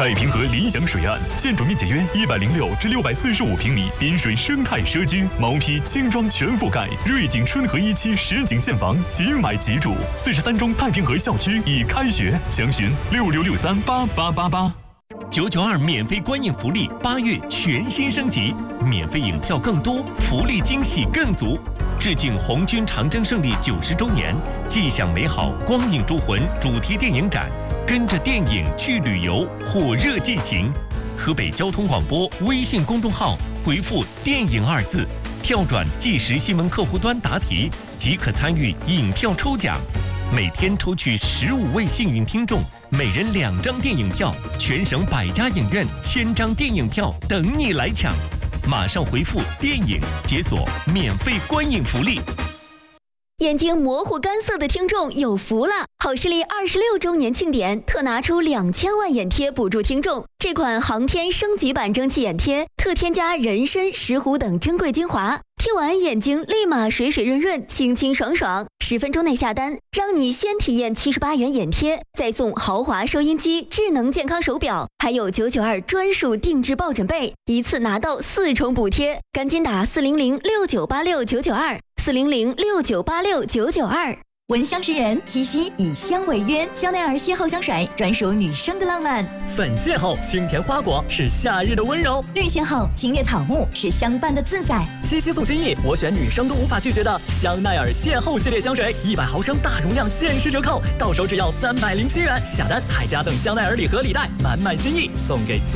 太平河理想水岸，建筑面积约106至645平米，滨水生态社区，毛坯轻装全覆盖，瑞景春和1期实景现房，即买即住。43中太平河校区已开学，详询66638888。 992免费观影福利8月全新升级，免费影票更多，福利惊喜更足。致敬红军长征胜利90周年，既享美好光影诸魂主题电影展，跟着电影去旅游，火热进行。河北交通广播微信公众号回复“电影”2字，跳转即时新闻客户端答题，即可参与影票抽奖。每天抽取15位幸运听众，每人2张电影票，全省100家影院1000张电影票等你来抢。马上回复“电影”解锁免费观影福利。 眼睛模糊干涩的听众有福了！好视力26周年庆典特拿出2000万眼贴补助听众。这款航天升级版蒸汽眼贴特添加人参、石斛等珍贵精华，贴完眼睛立马水水润润、清清爽爽。10分钟内下单，让你先体验78元眼贴，再送豪华收音机、智能健康手表，还有992专属定制抱枕被，一次拿到4重补贴。赶紧打4006986-992，4006986-992。 闻香识人，七夕以香为约，香奈儿邂逅香水专属女生的浪漫。 粉邂逅清甜花果是夏日的温柔， 绿邂逅青叶草木是相伴的自在。 七夕送心意，我选女生都无法拒绝的香奈儿邂逅系列香水，100毫升大容量限时折扣，到手只要307元，下单还加赠香奈儿礼盒礼袋，满满心意送给